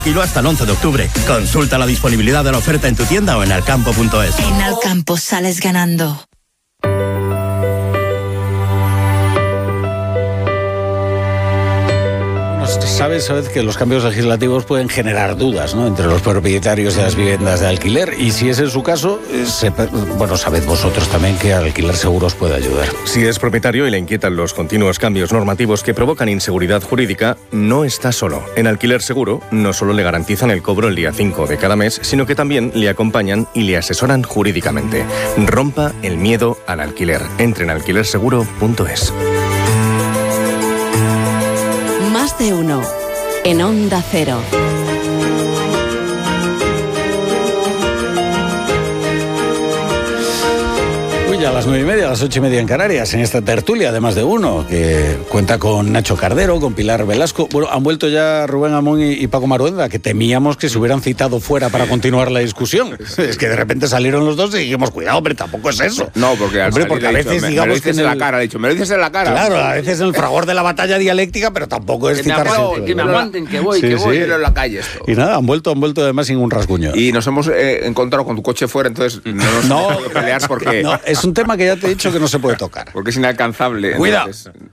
Kilo hasta el 11 de octubre. Consulta la disponibilidad de la oferta en tu tienda o en alcampo.es. En Alcampo sales ganando. Sabes que los cambios legislativos pueden generar dudas, ¿no?, entre los propietarios de las viviendas de alquiler, y si ese es su caso, sabed vosotros también que Alquiler Seguro os puede ayudar. Si es propietario y le inquietan los continuos cambios normativos que provocan inseguridad jurídica, no está solo. En Alquiler Seguro no solo le garantizan el cobro el día 5 de cada mes, sino que también le acompañan y le asesoran jurídicamente. Rompa el miedo al alquiler. Entre en alquilerseguro.es. Más de uno en Onda Cero. A las 9:30, a las 8:30 en Canarias, en esta tertulia de Más de Uno, que cuenta con Nacho Cardero, con Pilar Velasco. Bueno, han vuelto ya Rubén Amón y Paco Maruenda, que temíamos que se hubieran citado fuera para continuar la discusión. Es que de repente salieron los dos y dijimos, cuidado, hombre, tampoco es eso. No, porque al porque a veces, digamos, me lo dices en la cara, me lo dices en la cara. Claro, a veces en el fragor de la batalla dialéctica, pero tampoco es citarse. Que me aguanten, que voy en la calle esto. Y nada, han vuelto además sin un rasguño. Y nos hemos encontrado con tu coche fuera, entonces no nos hemos podido pelear porque... No, es un tema que ya te he dicho que no se puede tocar. Porque es inalcanzable. ¡Cuidado!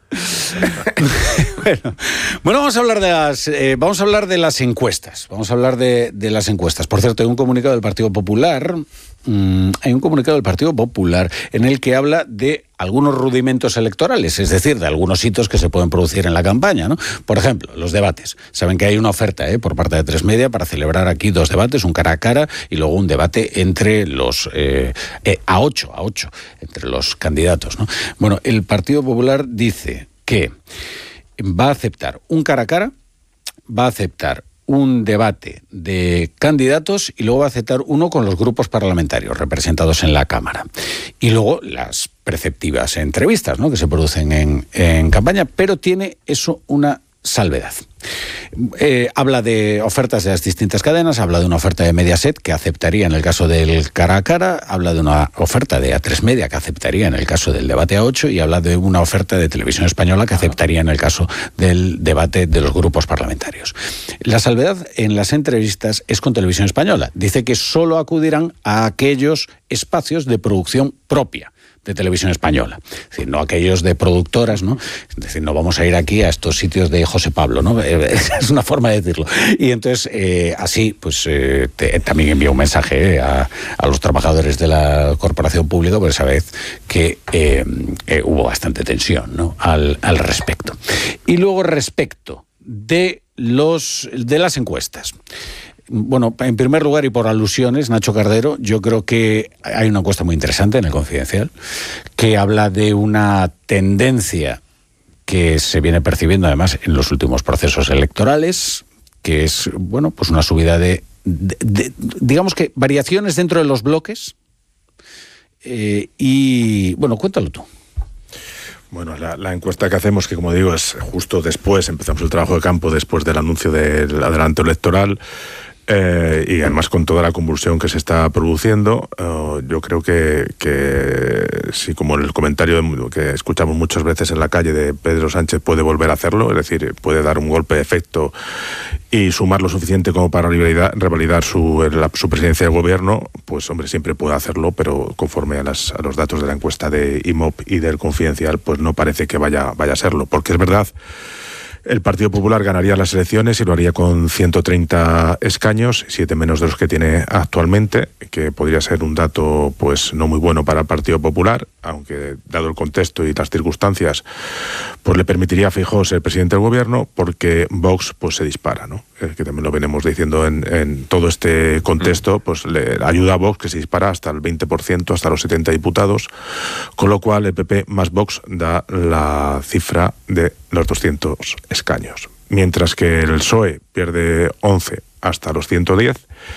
Bueno, vamos a hablar de las encuestas. Vamos a hablar de las encuestas. Por cierto, hay un comunicado del Partido Popular. Hay un comunicado del Partido Popular en el que habla de algunos rudimentos electorales, es decir, de algunos hitos que se pueden producir en la campaña, ¿no? Por ejemplo, los debates. Saben que hay una oferta por parte de 3 Media para celebrar aquí 2 debates, un cara a cara y luego un debate entre los a 8 entre los candidatos, ¿no? Bueno, el Partido Popular dice que va a aceptar un cara a cara, va a aceptar un debate de candidatos y luego va a aceptar uno con los grupos parlamentarios representados en la Cámara. Y luego las preceptivas entrevistas, ¿no?, que se producen en campaña, pero tiene eso una salvedad. Habla de ofertas de las distintas cadenas, habla de una oferta de Mediaset que aceptaría en el caso del cara a cara, habla de una oferta de A3 Media que aceptaría en el caso del debate a 8 y habla de una oferta de Televisión Española que aceptaría en el caso del debate de los grupos parlamentarios. La salvedad en las entrevistas es con Televisión Española. Dice que solo acudirán a aquellos espacios de producción propia de Televisión Española, es decir, no aquellos de productoras, ¿no? Es decir, no vamos a ir aquí a estos sitios de José Pablo, ¿no? Es una forma de decirlo. Y entonces, así, pues también envió un mensaje a los trabajadores de la corporación pública, por esa vez que hubo bastante tensión, ¿no?, al respecto. Y luego, respecto de las encuestas. Bueno, en primer lugar y por alusiones, Nacho Cardero, yo creo que hay una encuesta muy interesante en El Confidencial que habla de una tendencia que se viene percibiendo además en los últimos procesos electorales, que es, bueno, pues una subida de digamos que variaciones dentro de los bloques. Y, bueno, cuéntalo tú. Bueno, la encuesta que hacemos, que como digo, es justo después, empezamos el trabajo de campo después del anuncio del adelanto electoral, y además con toda la convulsión que se está produciendo, yo creo que sí, como el comentario que escuchamos muchas veces en la calle de Pedro Sánchez puede volver a hacerlo, es decir, puede dar un golpe de efecto y sumar lo suficiente como para revalidar su presidencia de gobierno, pues hombre, siempre puede hacerlo, pero conforme a los datos de la encuesta de IMOP y del Confidencial, pues no parece que vaya a serlo, porque es verdad. El Partido Popular ganaría las elecciones y lo haría con 130 escaños, 7 menos de los que tiene actualmente, que podría ser un dato pues no muy bueno para el Partido Popular, aunque dado el contexto y las circunstancias, pues le permitiría a Feijóo ser presidente del gobierno, porque Vox pues se dispara, ¿no? Que también lo venimos diciendo en todo este contexto, pues le ayuda a Vox, que se dispara hasta el 20%, hasta los 70 diputados, con lo cual el PP más Vox da la cifra de los 200 escaños. Mientras que el PSOE pierde 11 hasta los 110,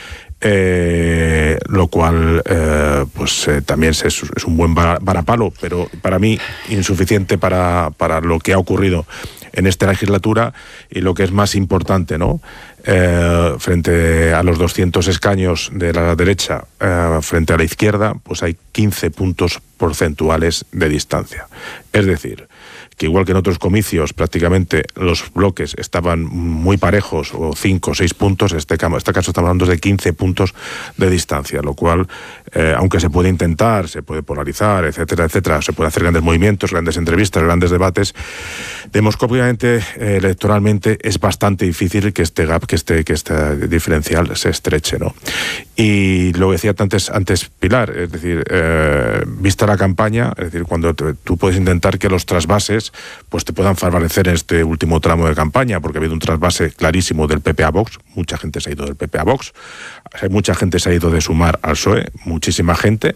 lo cual también es un buen varapalo, pero para mí insuficiente para lo que ha ocurrido en esta legislatura y lo que es más importante, ¿no? Frente a los 200 escaños de la derecha, frente a la izquierda, pues hay 15 puntos porcentuales de distancia. Es decir, que igual que en otros comicios prácticamente los bloques estaban muy parejos, o 5 o 6 puntos, en este caso estamos hablando de 15 puntos de distancia, lo cual, aunque se puede intentar, se puede polarizar, etcétera, etcétera, se puede hacer grandes movimientos, grandes entrevistas, grandes debates, demoscópicamente, electoralmente, es bastante difícil que este gap, que este diferencial se estreche, ¿no? Y lo decía antes Pilar, es decir, vista la campaña, es decir, cuando tú puedes intentar que los trasvases pues te puedan favorecer en este último tramo de campaña, porque ha habido un trasvase clarísimo del PP a Vox, mucha gente se ha ido del PP a Vox, mucha gente se ha ido de Sumar al PSOE, muchísima gente.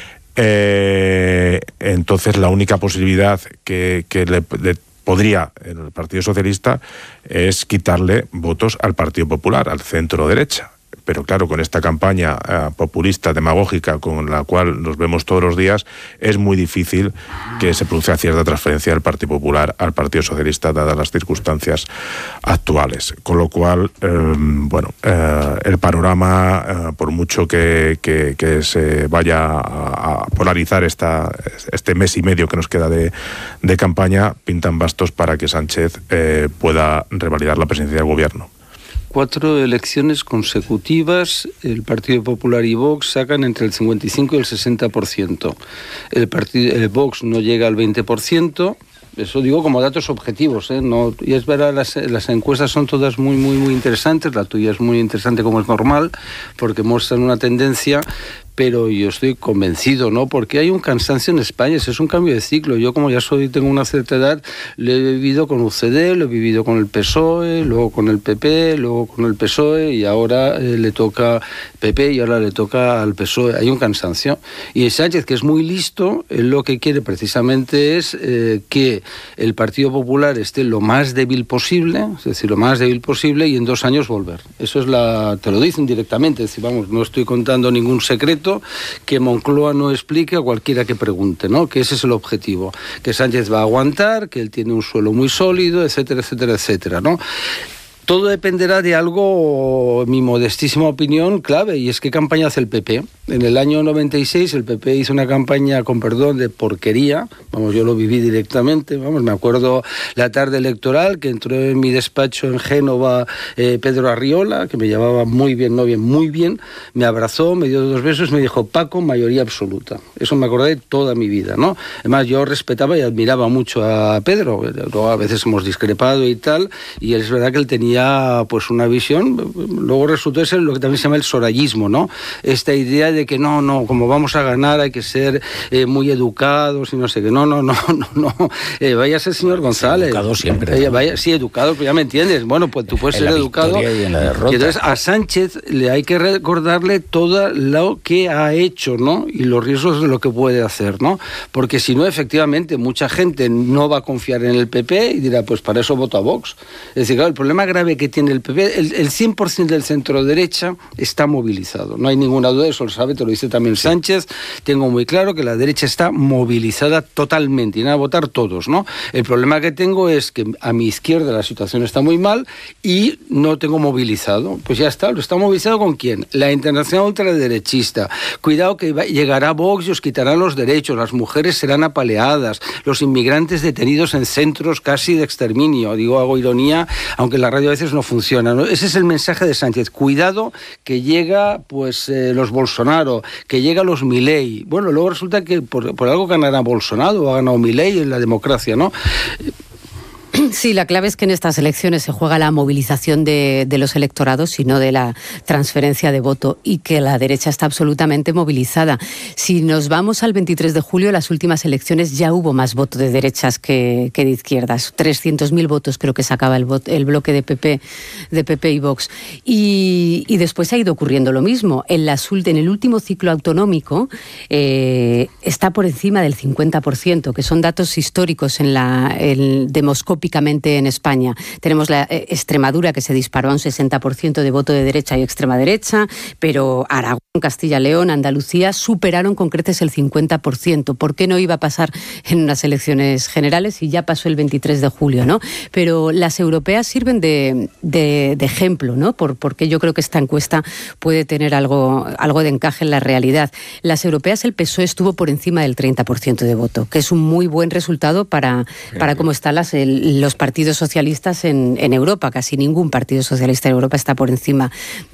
Entonces la única posibilidad que le podría el Partido Socialista es quitarle votos al Partido Popular, al centro derecha. Pero claro, con esta campaña populista, demagógica, con la cual nos vemos todos los días, es muy difícil que se produzca cierta transferencia del Partido Popular al Partido Socialista, dadas las circunstancias actuales. Con lo cual, el panorama, por mucho que se vaya a polarizar este mes y medio que nos queda de campaña, pintan bastos para que Sánchez pueda revalidar la presidencia del gobierno. 4 elecciones consecutivas, el Partido Popular y Vox sacan entre el 55 y el 60%. El Vox no llega al 20%, eso digo como datos objetivos, ¿eh? No, y es verdad, las encuestas son todas muy, muy, muy interesantes, la tuya es muy interesante como es normal, porque muestran una tendencia, pero yo estoy convencido, ¿no? Porque hay un cansancio en España, es un cambio de ciclo. Yo, como ya tengo una cierta edad, lo he vivido con UCD, lo he vivido con el PSOE, luego con el PP, luego con el PSOE, y ahora le toca PP y ahora le toca al PSOE. Hay un cansancio. Y Sánchez, que es muy listo, él lo que quiere precisamente es que el Partido Popular esté lo más débil posible, es decir, lo más débil posible, y en 2 años volver. Eso es te lo dicen directamente, es decir, vamos, no estoy contando ningún secreto que Moncloa no explique a cualquiera que pregunte, ¿no? Que ese es el objetivo, que Sánchez va a aguantar, que él tiene un suelo muy sólido, etcétera, etcétera, etcétera, ¿no? Todo dependerá de algo, en mi modestísima opinión, clave, y es qué campaña hace el PP. En el año 96 el PP hizo una campaña, con perdón, de porquería. Vamos, yo lo viví directamente. Vamos, me acuerdo la tarde electoral que entró en mi despacho en Génova Pedro Arriola, que me llevaba muy bien, muy bien. Me abrazó, me dio 2 besos y me dijo: Paco, mayoría absoluta. Eso me acordé toda mi vida, ¿no? Además, yo respetaba y admiraba mucho a Pedro. Luego, a veces hemos discrepado y tal, y es verdad que él tenía pues una visión. Luego resultó ser lo que también se llama el sorayismo, ¿no? Esta idea de que no, como vamos a ganar hay que ser muy educados y no sé qué. No. Váyase, señor González. Educado siempre. Sí, educado, pero ya me entiendes. Bueno, pues tú puedes ser educado. Y en la derrota. Y entonces a Sánchez le hay que recordarle todo lo que ha hecho, ¿no? Y los riesgos de lo que puede hacer, ¿no? Porque si no, efectivamente, mucha gente no va a confiar en el PP y dirá, pues para eso voto a Vox. Es decir, claro, el problema grave que tiene el PP, el 100% del centro derecha está movilizado. No hay ninguna duda, eso lo sabe, te lo dice también Sánchez. Tengo muy claro que la derecha está movilizada totalmente y van a votar todos, ¿no? El problema que tengo es que a mi izquierda la situación está muy mal y no tengo movilizado. Pues ya está, ¿lo está movilizado con quién? La internacional ultraderechista. Cuidado que llegará Vox y os quitarán los derechos, las mujeres serán apaleadas, los inmigrantes detenidos en centros casi de exterminio. Digo, hago ironía, aunque la radio a veces no funciona, ¿no? Ese es el mensaje de Sánchez. Cuidado que llega pues los Bolsonaro, que llega los Milei. Bueno, luego resulta que por algo ganará Bolsonaro o ha ganado Milei en la democracia, ¿no? Sí, la clave es que en estas elecciones se juega la movilización de los electorados y no de la transferencia de voto, y que la derecha está absolutamente movilizada. Si nos vamos al 23 de julio, las últimas elecciones ya hubo más voto de derechas que de izquierdas. 300.000 votos creo que sacaba el bloque de PP y Vox. Y después ha ido ocurriendo lo mismo. En el último ciclo autonómico está por encima del 50%, que son datos históricos demoscópicamente únicamente en España. Tenemos la Extremadura, que se disparó a un 60% de voto de derecha y extrema derecha, pero Aragón, Castilla y León, Andalucía superaron con creces el 50%. ¿Por qué no iba a pasar en unas elecciones generales? Y ya pasó el 23 de julio, ¿no? Pero las europeas sirven de ejemplo, ¿no? Porque yo creo que esta encuesta puede tener algo de encaje en la realidad. Las europeas, el PSOE estuvo por encima del 30% de voto, que es un muy buen resultado para cómo están los partidos socialistas en Europa. Casi ningún partido socialista en Europa está por encima